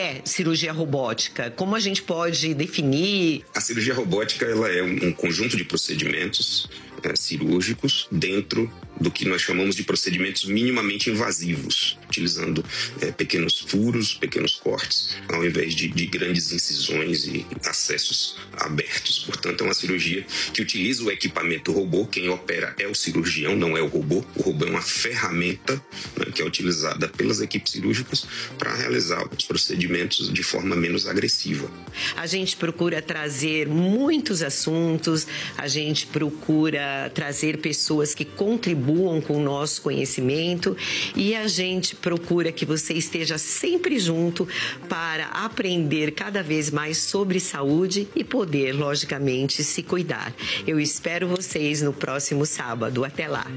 é cirurgia robótica? Como a gente pode definir? A cirurgia robótica ela é um conjunto de procedimentos cirúrgicos dentro do que nós chamamos de procedimentos minimamente invasivos, utilizando pequenos furos, pequenos cortes, ao invés de grandes incisões e acessos abertos. Portanto, é uma cirurgia que utiliza o equipamento robô. Quem opera é o cirurgião, não é o robô. O robô é uma ferramenta, né, que é utilizada pelas equipes cirúrgicas para realizar os procedimentos de forma menos agressiva. A gente procura trazer muitos assuntos, a gente procura trazer pessoas que contribuam com o nosso conhecimento e a gente procura que você esteja sempre junto para aprender cada vez mais sobre saúde e poder, logicamente, se cuidar. Eu espero vocês no próximo sábado. Até lá!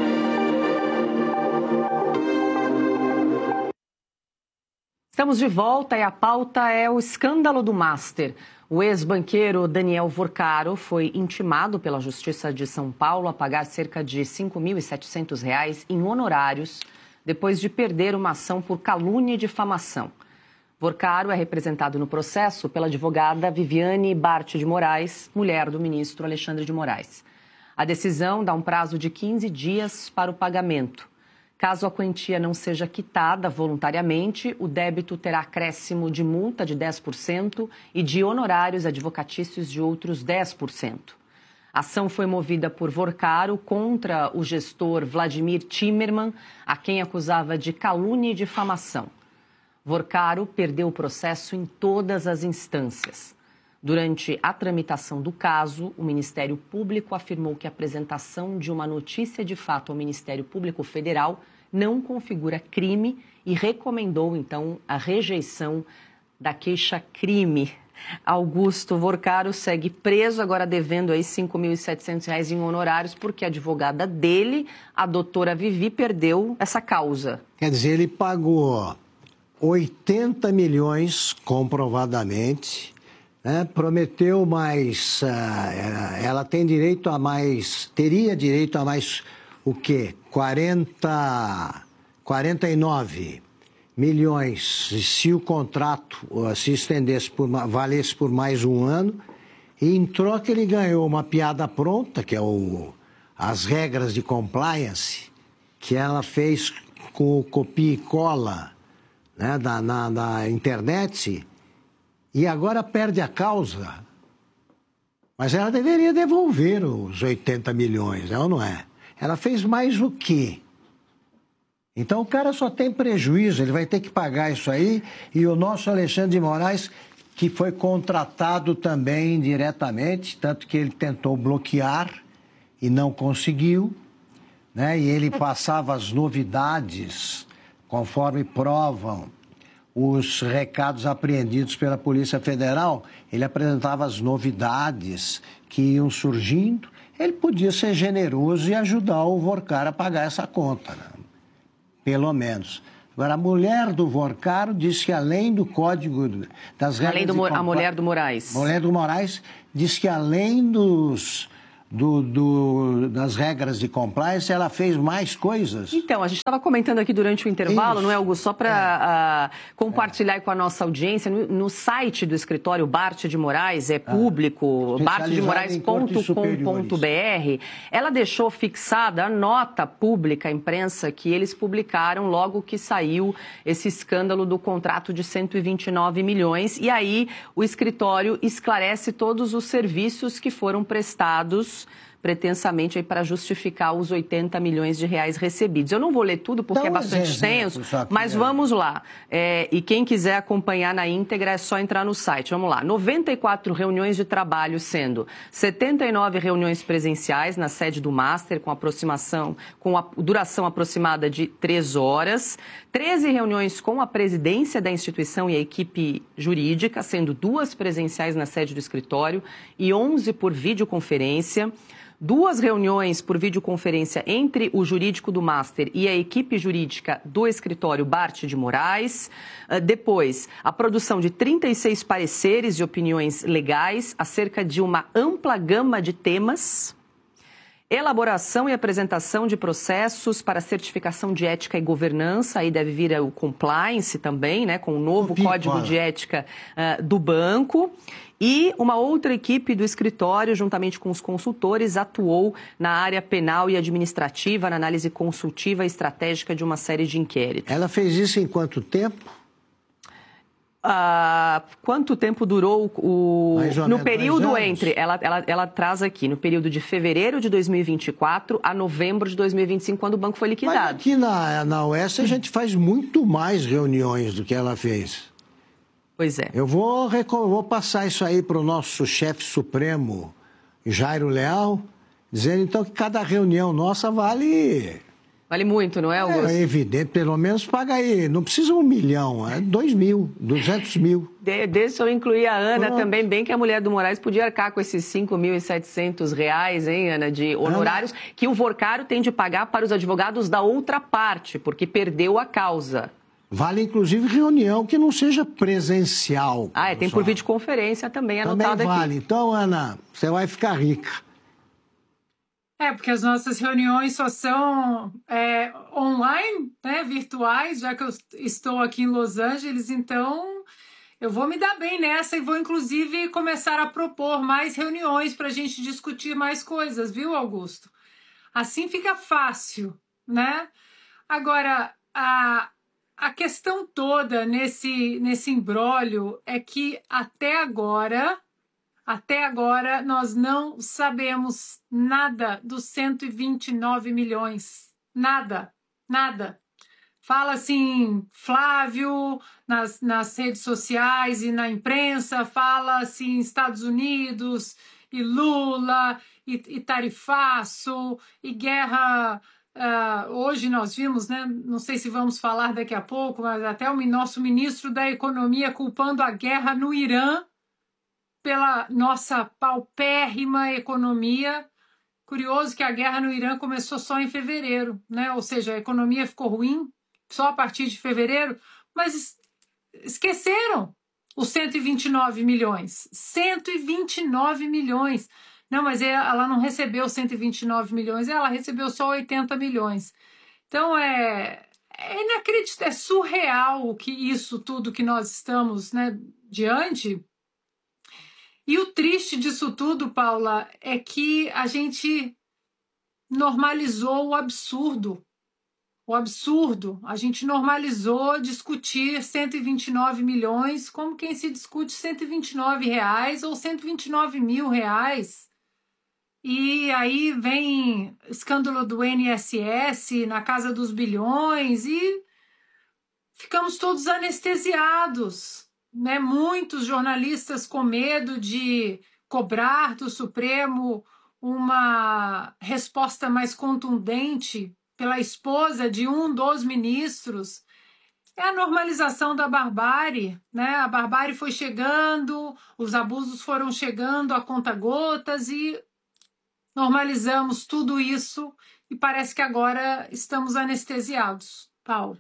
Estamos de volta e a pauta é o escândalo do Master. O ex-banqueiro Daniel Vorcaro foi intimado pela Justiça de São Paulo a pagar cerca de R$ 5.700 em honorários depois de perder uma ação por calúnia e difamação. Vorcaro é representado no processo pela advogada Viviane Bart de Moraes, mulher do ministro Alexandre de Moraes. A decisão dá um prazo de 15 dias para o pagamento. Caso a quantia não seja quitada voluntariamente, o débito terá acréscimo de multa de 10% e de honorários advocatícios de outros 10%. A ação foi movida por Vorcaro contra o gestor Vladimir Timmerman, a quem acusava de calúnia e difamação. Vorcaro perdeu o processo em todas as instâncias. Durante a tramitação do caso, o Ministério Público afirmou que a apresentação de uma notícia de fato ao Ministério Público Federal não configura crime e recomendou, então, a rejeição da queixa-crime. Augusto Vorcaro segue preso, agora devendo aí R$ 5.700 em honorários, porque a advogada dele, a doutora Vivi, perdeu essa causa. Quer dizer, ele pagou 80 milhões comprovadamente, né? Prometeu mais, ela tem direito a mais, teria direito a mais o quê? 49 milhões se o contrato se estendesse, valesse por mais um ano, e em troca ele ganhou uma piada pronta, que é as regras de compliance, que ela fez com o copia e cola, né, na internet, e agora perde a causa. Mas ela deveria devolver os 80 milhões, ou não é? Ela fez mais o quê? Então o cara só tem prejuízo, ele vai ter que pagar isso aí, e o nosso Alexandre de Moraes, que foi contratado também diretamente, tanto que ele tentou bloquear e não conseguiu, né? E ele passava as novidades, conforme provam os recados apreendidos pela Polícia Federal, ele apresentava as novidades que iam surgindo. Ele podia ser generoso e ajudar o Vorcaro a pagar essa conta, né? Pelo menos. Agora, a mulher do Vorcaro disse que além do código das regras... A mulher do Moraes. A mulher do Moraes disse que além das regras de compliance, ela fez mais coisas. Então, a gente estava comentando aqui durante o intervalo, não é, Augusto? Só para compartilhar com a nossa audiência, no site do escritório Bart de Moraes, é público, bartdemorais.com.br, ela deixou fixada a nota pública à imprensa que eles publicaram logo que saiu esse escândalo do contrato de 129 milhões. E aí o escritório esclarece todos os serviços que foram prestados pretensamente aí para justificar os 80 milhões de reais recebidos. Eu não vou ler tudo porque é bastante extenso, mas vamos lá. E quem quiser acompanhar na íntegra é só entrar no site. Vamos lá. 94 reuniões de trabalho, sendo 79 reuniões presenciais na sede do Master, com a duração aproximada de 3 horas, 13 reuniões com a presidência da instituição e a equipe jurídica, sendo 2 presenciais na sede do escritório e 11 por videoconferência. 2 reuniões por videoconferência entre o jurídico do Master e a equipe jurídica do escritório Bart de Moraes. Depois, a produção de 36 pareceres e opiniões legais acerca de uma ampla gama de temas. elaboração e apresentação de processos para certificação de ética e governança, aí deve vir o compliance também, né, com o novo código de ética do banco. E uma outra equipe do escritório, juntamente com os consultores, atuou na área penal e administrativa, na análise consultiva e estratégica de uma série de inquéritos. Ela fez isso em quanto tempo? Quanto tempo durou no período entre... Ela traz aqui, no período de fevereiro de 2024 a novembro de 2025, quando o banco foi liquidado. Mas aqui na UES a gente faz muito mais reuniões do que ela fez. Pois é. Eu vou passar isso aí para o nosso chefe supremo, Jairo Leal, dizendo então que cada reunião nossa vale... Vale muito, não é, Augusto? É evidente, pelo menos paga aí. Não precisa 1 milhão, é 2 mil, 200 mil. Deixa eu incluir a Ana também, bem que a mulher do Moraes podia arcar com esses R$5.700, hein, Ana, de honorários, que o Vorcaro tem de pagar para os advogados da outra parte, porque perdeu a causa. Vale, inclusive, reunião que não seja presencial. Tem por videoconferência também anotado aqui. Também vale. Então, Ana, você vai ficar rica. Porque as nossas reuniões só são online, né, virtuais, já que eu estou aqui em Los Angeles, então eu vou me dar bem nessa e vou, inclusive, começar a propor mais reuniões para a gente discutir mais coisas, viu, Augusto? Assim fica fácil, né? Agora, a questão toda nesse imbróglio é que até agora nós não sabemos nada dos 129 milhões. Nada. Fala assim, Flávio, nas redes sociais e na imprensa, fala assim, Estados Unidos, e Lula, e tarifaço, e guerra... hoje nós vimos, né, não sei se vamos falar daqui a pouco, mas até o nosso ministro da Economia culpando a guerra no Irã, pela nossa paupérrima economia. Curioso que a guerra no Irã começou só em fevereiro, né? Ou seja, a economia ficou ruim só a partir de fevereiro, mas esqueceram os 129 milhões. 129 milhões. Não, mas ela não recebeu 129 milhões, ela recebeu só 80 milhões. Então, é inacreditável, é surreal que isso tudo que nós estamos, né, diante. E o triste disso tudo, Paula, é que a gente normalizou o absurdo. O absurdo. A gente normalizou discutir 129 milhões como quem se discute 129 reais ou 129 mil reais. E aí vem escândalo do INSS na casa dos bilhões e ficamos todos anestesiados. Né, muitos jornalistas com medo de cobrar do Supremo uma resposta mais contundente pela esposa de um dos ministros. É a normalização da barbárie, né? A barbárie foi chegando, os abusos foram chegando a conta-gotas e normalizamos tudo isso e parece que agora estamos anestesiados. Paulo.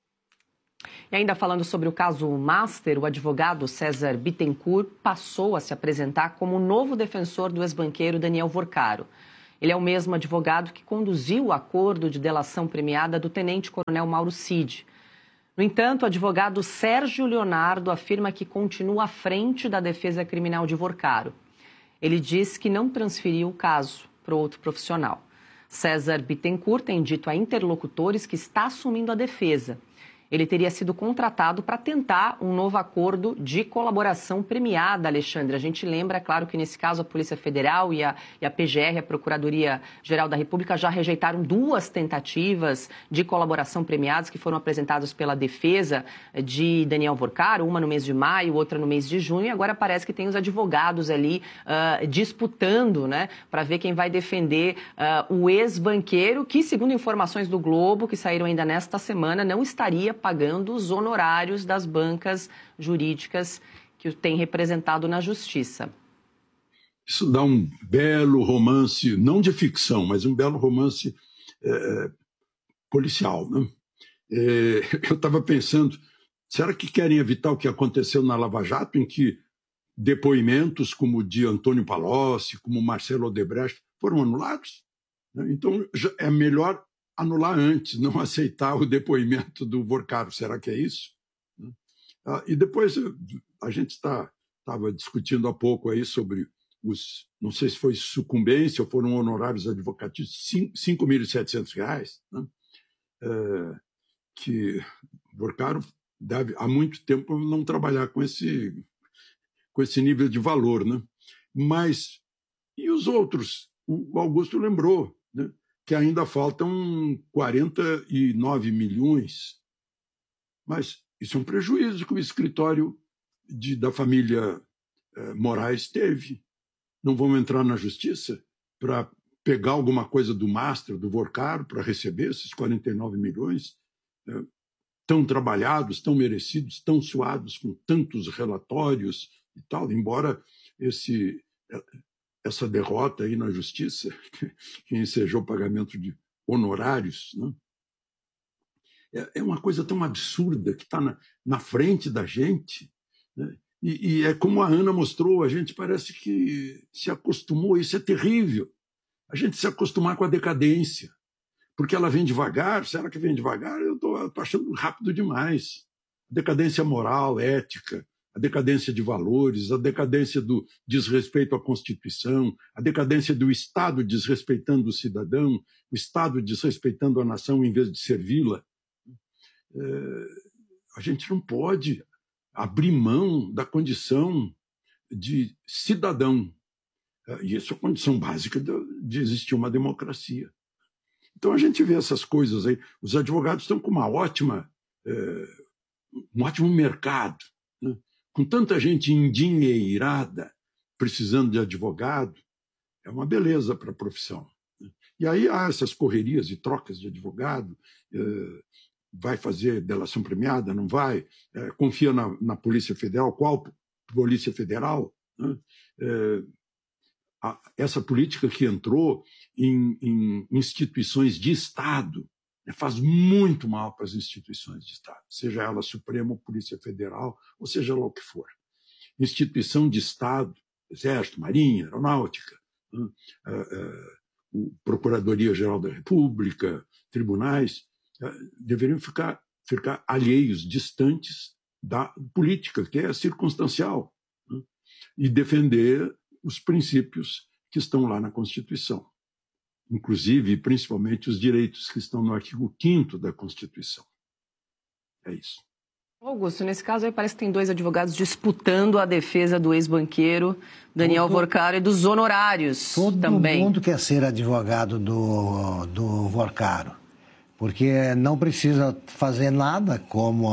E ainda falando sobre o caso Master, o advogado César Bittencourt passou a se apresentar como o novo defensor do ex-banqueiro Daniel Vorcaro. Ele é o mesmo advogado que conduziu o acordo de delação premiada do tenente-coronel Mauro Cid. No entanto, o advogado Sérgio Leonardo afirma que continua à frente da defesa criminal de Vorcaro. Ele diz que não transferiu o caso para outro profissional. César Bittencourt tem dito a interlocutores que está assumindo a defesa. Ele teria sido contratado para tentar um novo acordo de colaboração premiada, Alexandre. A gente lembra, claro, que nesse caso a Polícia Federal e a PGR, a Procuradoria-Geral da República, já rejeitaram 2 tentativas de colaboração premiadas que foram apresentadas pela defesa de Daniel Vorcaro, uma no mês de maio, outra no mês de junho, e agora parece que tem os advogados ali disputando, né, para ver quem vai defender o ex-banqueiro, que, segundo informações do Globo, que saíram ainda nesta semana, não estaria pagando os honorários das bancas jurídicas que o tem representado na Justiça. Isso dá um belo romance, não de ficção, mas um belo romance policial, né? Eu estava pensando, será que querem evitar o que aconteceu na Lava Jato, em que depoimentos como o de Antônio Palocci, como Marcelo Odebrecht, foram anulados? Então, é melhor anular antes, não aceitar o depoimento do Vorcaro. Será que é isso? E depois, a gente estava discutindo há pouco aí sobre não sei se foi sucumbência ou foram honorários advocatícios, R$ 5.700, né? Que Vorcaro deve, há muito tempo, não trabalhar com esse nível de valor, né? Mas, e os outros? O Augusto lembrou, né, que ainda faltam 49 milhões. Mas isso é um prejuízo que o escritório da família Moraes teve. Não vamos entrar na justiça para pegar alguma coisa do Master, do Vorcaro, para receber esses 49 milhões tão trabalhados, tão merecidos, tão suados, com tantos relatórios e tal, embora essa derrota aí na justiça, que ensejou o pagamento de honorários, né? É uma coisa tão absurda que está na frente da gente, né? E é como a Ana mostrou, a gente parece que se acostumou, isso é terrível, a gente se acostumar com a decadência, porque ela vem devagar. Será que vem devagar? Eu estou achando rápido demais. Decadência moral, ética, a decadência de valores, a decadência do desrespeito à Constituição, a decadência do Estado desrespeitando o cidadão, o Estado desrespeitando a nação em vez de servi-la. A gente não pode abrir mão da condição de cidadão. E isso é a condição básica de existir uma democracia. Então a gente vê essas coisas aí. Os advogados estão com um ótimo mercado, né? Com tanta gente endinheirada precisando de advogado, é uma beleza para a profissão. E aí há essas correrias e trocas de advogado. Vai fazer delação premiada, não vai? Confia na Polícia Federal. Qual Polícia Federal? Né? Essa política que entrou em instituições de Estado, né, faz muito mal para as instituições de Estado, seja ela Supremo, Polícia Federal, ou seja lá o que for. Instituição de Estado, Exército, Marinha, Aeronáutica, né, Procuradoria-Geral da República, tribunais, deveriam ficar alheios, distantes da política, que é circunstancial, né, e defender os princípios que estão lá na Constituição, inclusive e principalmente os direitos que estão no artigo 5º da Constituição. É isso. Augusto, nesse caso aí parece que tem dois advogados disputando a defesa do ex-banqueiro Daniel Vorcaro e dos honorários também. Todo mundo quer ser advogado do Vorcaro, porque não precisa fazer nada como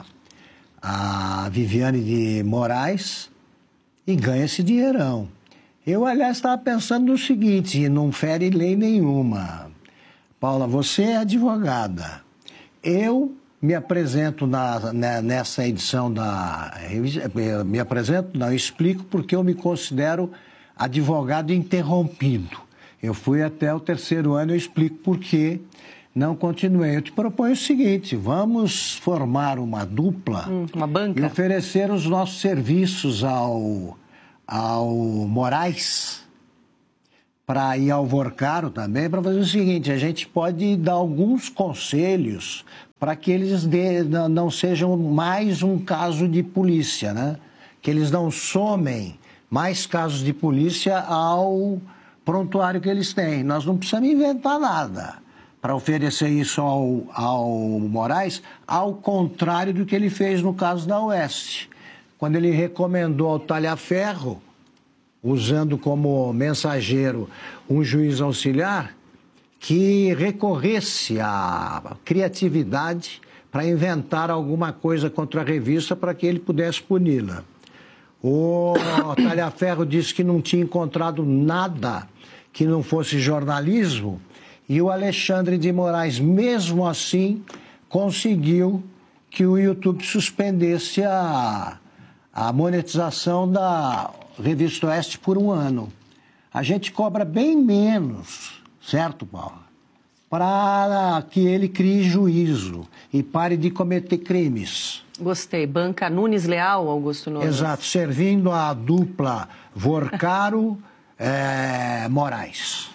a Viviane de Moraes e ganha esse dinheirão. Eu, aliás, estava pensando no seguinte, não fere lei nenhuma. Paula, você é advogada. Eu me apresento nessa edição da revista, eu explico porque eu me considero advogado interrompido. Eu fui até o 3º ano e eu explico por que não continuei. Eu te proponho o seguinte, vamos formar uma dupla, uma banca, e oferecer os nossos serviços ao Moraes, para ir ao Vorcaro também, para fazer o seguinte, a gente pode dar alguns conselhos para que eles não sejam mais um caso de polícia, né? Que eles não somem mais casos de polícia ao prontuário que eles têm. Nós não precisamos inventar nada para oferecer isso ao Moraes, ao contrário do que ele fez no caso da Oeste, quando ele recomendou ao Talhaferro, usando como mensageiro um juiz auxiliar, que recorresse à criatividade para inventar alguma coisa contra a revista para que ele pudesse puni-la. O Talhaferro disse que não tinha encontrado nada que não fosse jornalismo, e o Alexandre de Moraes, mesmo assim, conseguiu que o YouTube suspendesse a monetização da Revista Oeste por 1 ano. A gente cobra bem menos, certo, Paulo? Para que ele crie juízo e pare de cometer crimes. Gostei. Banca Nunes Leal, Augusto Nunes. Exato, servindo a dupla Vorcaro Moraes.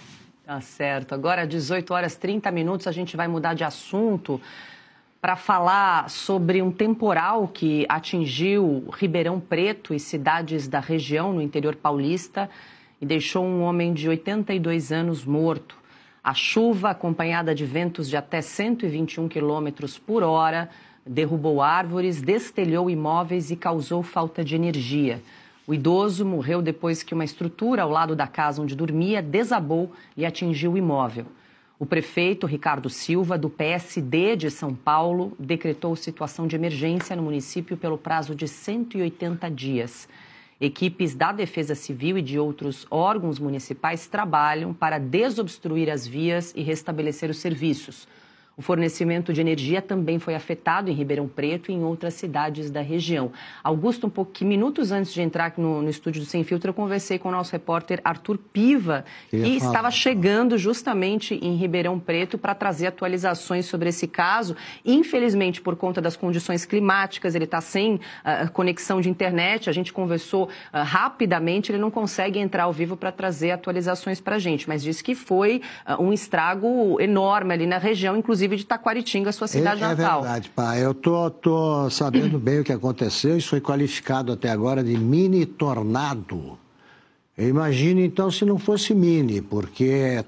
Tá certo. Agora, 18 horas e 30 minutos, a gente vai mudar de assunto para falar sobre um temporal que atingiu Ribeirão Preto e cidades da região no interior paulista e deixou um homem de 82 anos morto. A chuva, acompanhada de ventos de até 121 quilômetros por hora, derrubou árvores, destelhou imóveis e causou falta de energia. O idoso morreu depois que uma estrutura ao lado da casa onde dormia desabou e atingiu o imóvel. O prefeito Ricardo Silva, do PSD de São Paulo, decretou situação de emergência no município pelo prazo de 180 dias. Equipes da Defesa Civil e de outros órgãos municipais trabalham para desobstruir as vias e restabelecer os serviços. O fornecimento de energia também foi afetado em Ribeirão Preto e em outras cidades da região. Augusto, minutos antes de entrar no estúdio do Sem Filtro, eu conversei com o nosso repórter Arthur Piva, que estava chegando justamente em Ribeirão Preto para trazer atualizações sobre esse caso. Infelizmente, por conta das condições climáticas, ele está sem conexão de internet. A gente conversou rapidamente, ele não consegue entrar ao vivo para trazer atualizações para a gente, mas disse que foi um estrago enorme ali na região, inclusive de Taquaritinga, sua cidade natal. É verdade, pai. Eu tô sabendo bem o que aconteceu. Isso foi qualificado até agora de mini tornado. Imagine, então, se não fosse mini, porque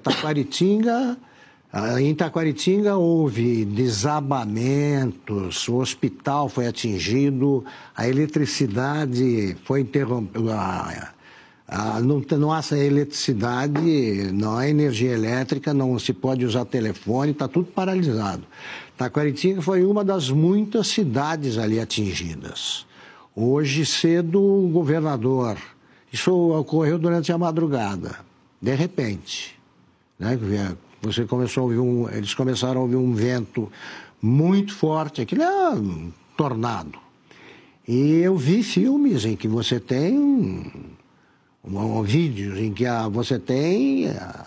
em Taquaritinga houve desabamentos, o hospital foi atingido, a eletricidade foi interrompida. Não há eletricidade, não há energia elétrica, não se pode usar telefone, está tudo paralisado. Taquaritinga foi uma das muitas cidades ali atingidas. Hoje cedo, o governador, isso ocorreu durante a madrugada, de repente, né? Eles começaram a ouvir um vento muito forte, aquilo é um tornado. E eu vi filmes em que você tem vídeos em que você tem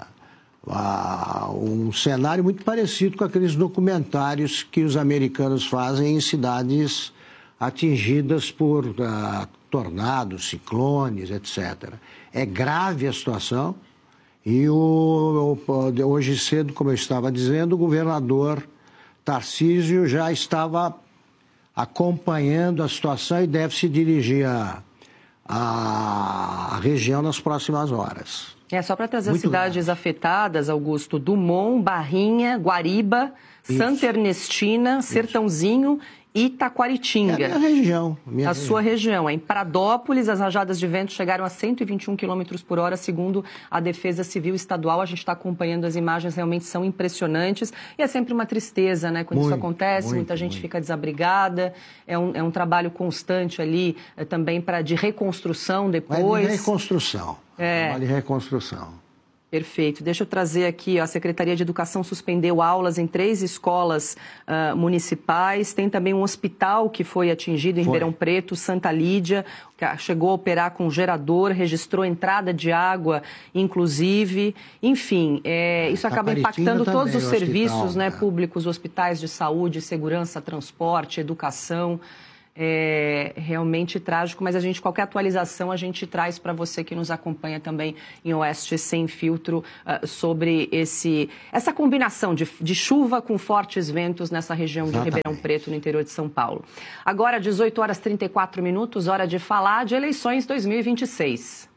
um cenário muito parecido com aqueles documentários que os americanos fazem em cidades atingidas por tornados, ciclones, etc. É grave a situação e hoje cedo, como eu estava dizendo, o governador Tarcísio já estava acompanhando a situação e deve se dirigir a região nas próximas horas. Só para trazer as cidades afetadas, Augusto: Dumont, Barrinha, Guariba, Santa Ernestina, Sertãozinho e Taquaritinga. É a minha região. Sua região. Em Pradópolis, as rajadas de vento chegaram a 121 km por hora, segundo a Defesa Civil Estadual. A gente está acompanhando as imagens, realmente são impressionantes. E é sempre uma tristeza, né? Quando isso acontece, muita gente fica desabrigada. É um trabalho constante ali, também de reconstrução depois. De reconstrução. Trabalho de reconstrução. Perfeito. Deixa eu trazer aqui, a Secretaria de Educação suspendeu aulas em 3 escolas municipais. Tem também um hospital que foi atingido em Ribeirão Preto, Santa Lídia, que chegou a operar com gerador, registrou entrada de água, inclusive. Enfim, isso acaba impactando todos os serviços públicos, hospitais de saúde, segurança, transporte, educação. É realmente trágico, mas qualquer atualização a gente traz para você que nos acompanha também em Oeste Sem Filtro sobre essa combinação de chuva com fortes ventos nessa região de Ribeirão Preto, no interior de São Paulo. Agora, 18 horas e 34 minutos, hora de falar de eleições 2026.